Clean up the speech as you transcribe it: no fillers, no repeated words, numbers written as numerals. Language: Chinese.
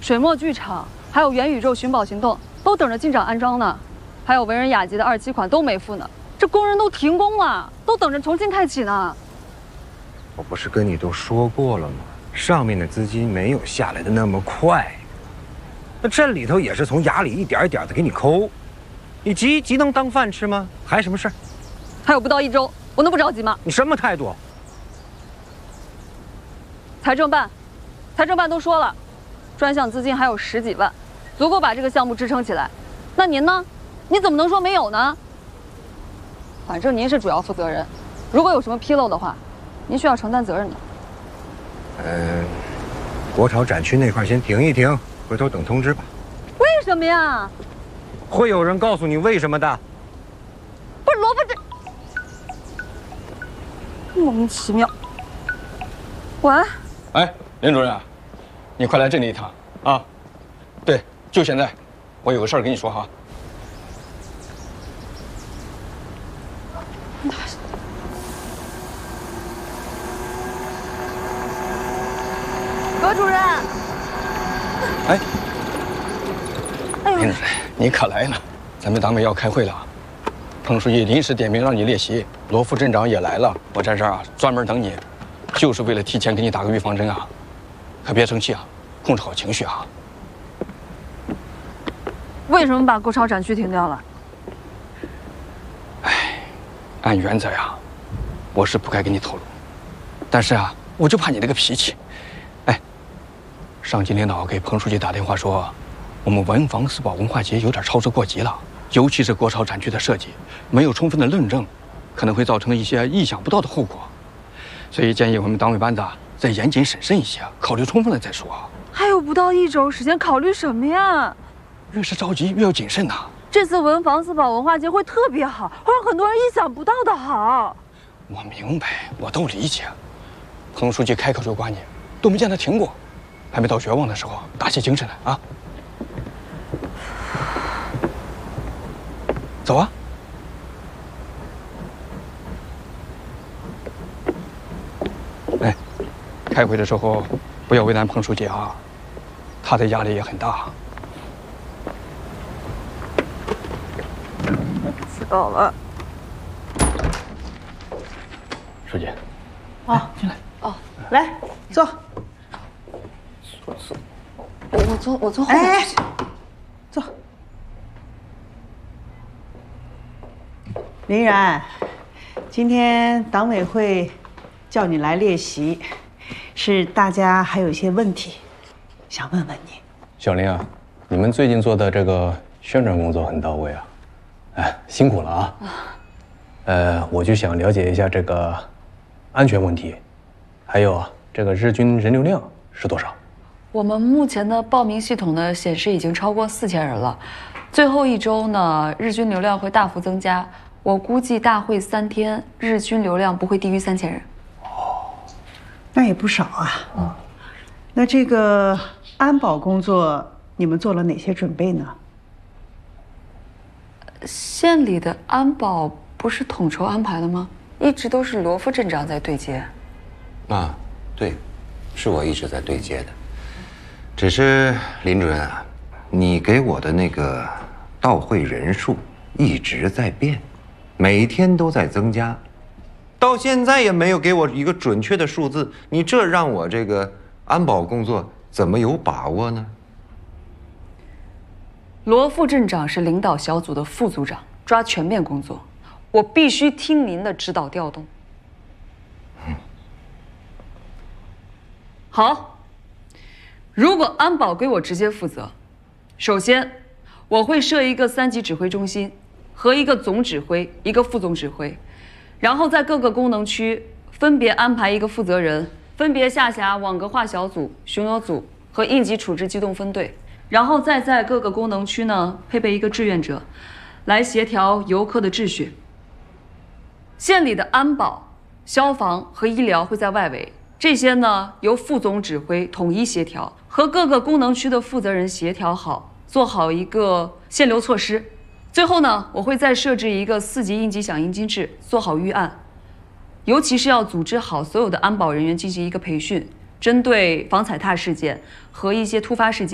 水墨剧场，还有元宇宙寻宝行动，都等着进展安装呢。还有文人雅集的27款都没付呢，这工人都停工了，都等着重新开启呢。 我不是跟你都说过了吗？上面的资金没有下来的那么快，那这里头也是从牙里一点一点的给你抠。你急能当饭吃吗？还什么事儿？ 还有不到1周，我能不着急吗？ 你什么态度？ 财政办都说了，专项资金还有10几万，足够把这个项目支撑起来。那您呢？你怎么能说没有呢？反正您是主要负责人，如果有什么纰漏的话，您需要承担责任的。 国潮展区那块先停一停，回头等通知吧。 为什么呀？ 会有人告诉你为什么的。 不是萝卜这，莫名其妙。喂。 哎，林主任，你快来这里一趟啊！对，就现在，我有个事儿跟你说哈。 何主任。 哎， 哎呦， 林主任，你可来了，咱们党委要开会了，彭书记临时点名让你列席，罗副镇长也来了，我在这儿啊专门等你，就是为了提前给你打个预防针啊，可别生气啊，控制好情绪啊。 为什么把国潮展区停掉了？ 哎，按原则呀，我是不该跟你透露，但是啊，我就怕你这个脾气。哎，上级领导给彭书记打电话说，我们文房四宝文化节有点操之过急了，尤其是国潮展区的设计没有充分的论证，可能会造成一些意想不到的后果，所以建议我们党委班子再严谨审慎一些，考虑充分了再说。 还有不到1周时间，考虑什么呀？ 越是着急越要谨慎呐。 这次文房四宝文化节会特别好，会让很多人意想不到的好。 我明白，我都理解。彭书记开口就管你，都没见他停过，还没到绝望的时候，打起精神来啊！走啊！哎，开会的时候不要为难彭书记啊，他的压力也很大。 知道了。 书记， 啊， 进来。 哦，来坐。 我坐后面。 哎，坐。林然，今天党委会叫你来列席，是大家还有一些问题想问问你。 小林啊，你们最近做的这个宣传工作很到位啊，哎，辛苦了啊。我就想了解一下这个安全问题，还有啊，这个日均人流量是多少？ 我们目前的报名系统呢显示已经超过4000人了，最后1周呢日均流量会大幅增加，我估计大会3天日均流量不会低于3000人。 哦，那也不少啊。那这个安保工作你们做了哪些准备呢？ 县里的安保不是统筹安排的吗？一直都是罗副镇长在对接。 啊，对，是我一直在对接的。只是林主任啊，你给我的那个到会人数一直在变，每天都在增加，到现在也没有给我一个准确的数字，你这让我这个安保工作怎么有把握呢？ 罗副镇长是领导小组的副组长，抓全面工作，我必须听您的指导调动。好。如果安保归我直接负责，首先我会设一个3级指挥中心和一个总指挥、一个副总指挥，然后在各个功能区分别安排一个负责人，分别下辖网格化小组、巡逻组和应急处置机动分队，然后再在各个功能区呢配备一个志愿者，来协调游客的秩序。县里的安保、消防和医疗会在外围。这些呢，由副总指挥统一协调，和各个功能区的负责人协调好，做好一个限流措施。最后呢，我会再设置一个4级应急响应机制，做好预案。尤其是要组织好所有的安保人员进行一个培训，针对防踩踏事件和一些突发事件。